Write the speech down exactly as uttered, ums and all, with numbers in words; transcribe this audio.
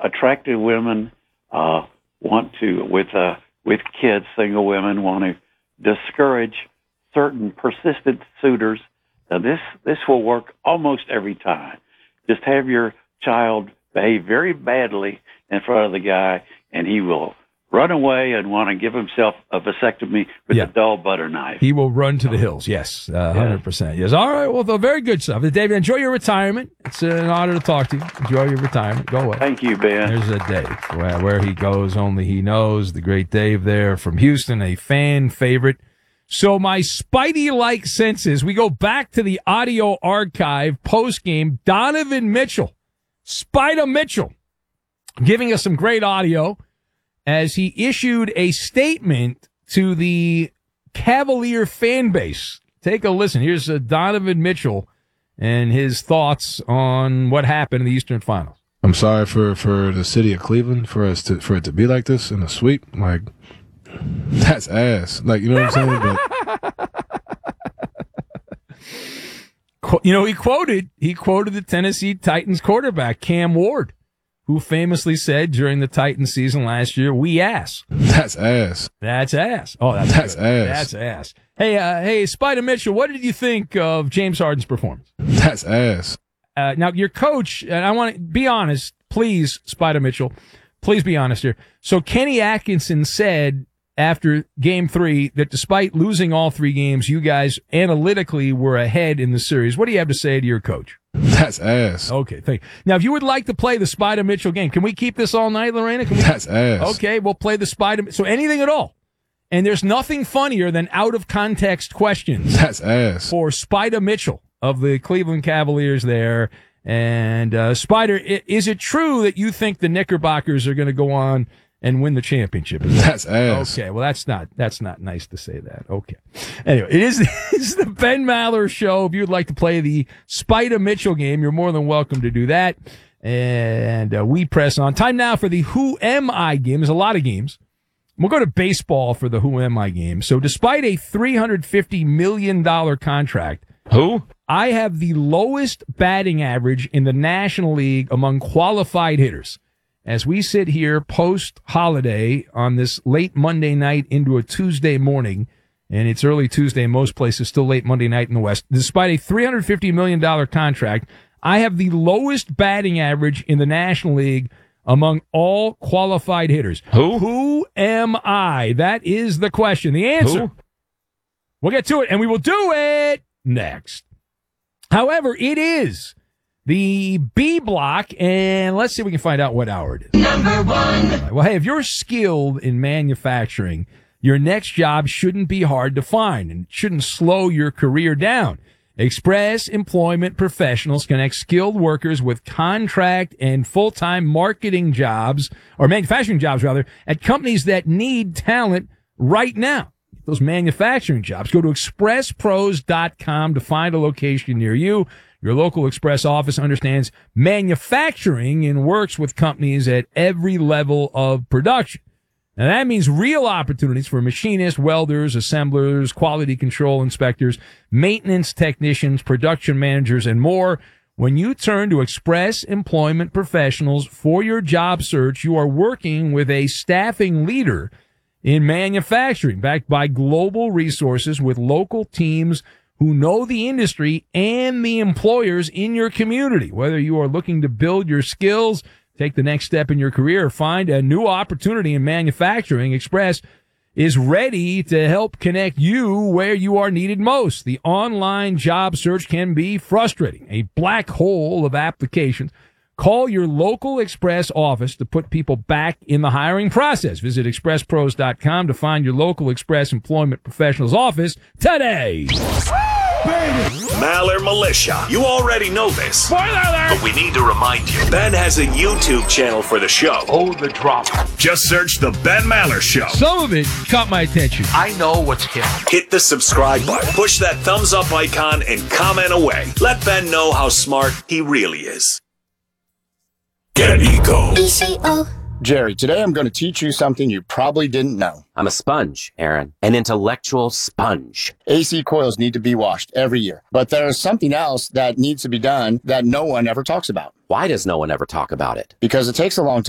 attractive women uh, want to, with uh, with kids, single women want to discourage certain persistent suitors. Now, this this will work almost every time. Just have your child behave very badly in front of the guy, and he will run away and want to give himself a vasectomy with yeah. a dull butter knife. He will run to the hills, yes, uh, one hundred percent. Yes. All right, well, very good stuff. David, enjoy your retirement. It's an honor to talk to you. Enjoy your retirement. Go away. Thank you, Ben. There's a Dave. Where, where he goes, only he knows. The great Dave there from Houston, a fan favorite. So my Spidey-like senses, we go back to the audio archive post-game. Donovan Mitchell, Spider Mitchell, giving us some great audio as he issued a statement to the Cavalier fan base. Take a listen. Here's uh, Donovan Mitchell and his thoughts on what happened in the Eastern Finals. I'm sorry for, for the city of Cleveland for us to for it to be like this in a sweep. Like, that's ass. Like, you know what I'm saying? But you know, he quoted he quoted the Tennessee Titans quarterback Cam Ward, who famously said during the Titans season last year, "We ass." That's ass. That's ass. Oh, that's that's good. ass. That's ass. Hey, uh, hey, Spider Mitchell, what did you think of James Harden's performance? That's ass. Uh, now, your coach, and I want to be honest, please, Spider Mitchell, please be honest here. So Kenny Atkinson said after game three that despite losing all three games, you guys analytically were ahead in the series. What do you have to say to your coach? That's ass. Okay, thank you. Now, if you would like to play the Spider Mitchell game, can we keep this all night, Lorena? Can we? That's ass. Okay, we'll play the Spider. So anything at all. And there's nothing funnier than out of context questions. That's ass. For Spider Mitchell of the Cleveland Cavaliers there. And uh, Spider, is it true that you think the Knickerbockers are going to go on and win the championship? That's ass. Okay, well, that's not that's not nice to say that. Okay. Anyway, it is, it's the Ben Maller Show. If you'd like to play the Spider Mitchell game, you're more than welcome to do that. And uh, we press on. Time now for the Who Am I game. There's a lot of games. We'll go to baseball for the Who Am I game. So despite a three hundred fifty million dollars contract, who? I have the lowest batting average in the National League among qualified hitters. As we sit here post-holiday on this late Monday night into a Tuesday morning, and it's early Tuesday in most places, still late Monday night in the West, despite a three hundred fifty million dollars contract, I have the lowest batting average in the National League among all qualified hitters. Who? Who am I? That is the question. The answer. Who? We'll get to it, and we will do it next. However, it is the B block, and let's see if we can find out what hour it is. Number one. Well, hey, if you're skilled in manufacturing, your next job shouldn't be hard to find, and it shouldn't slow your career down. Express Employment Professionals connect skilled workers with contract and full-time marketing jobs, or manufacturing jobs, rather, at companies that need talent right now. Those manufacturing jobs. Go to express pros dot com to find a location near you. Your local Express office understands manufacturing and works with companies at every level of production. Now, that means real opportunities for machinists, welders, assemblers, quality control inspectors, maintenance technicians, production managers, and more. When you turn to Express Employment Professionals for your job search, you are working with a staffing leader in manufacturing, backed by global resources with local teams who know the industry and the employers in your community. Whether you are looking to build your skills, take the next step in your career, or find a new opportunity in manufacturing, Express is ready to help connect you where you are needed most. The online job search can be frustrating, a black hole of applications. Call your local Express office to put people back in the hiring process. Visit express pros dot com to find your local Express Employment Professionals office today. Maller Militia. You already know this. Spoiler alert! But we need to remind you. Ben has a YouTube channel for the show. Oh, the drama. Just search The Ben Maller Show. Some of it caught my attention. I know what's hip. Hit the subscribe button. Push that thumbs up icon and comment away. Let Ben know how smart he really is. Get Eco. E C O. Jerry, today I'm going to teach you something you probably didn't know. I'm a sponge, Aaron. An intellectual sponge. A C coils need to be washed every year. But there's something else that needs to be done that no one ever talks about. Why does no one ever talk about it? Because it takes a long time.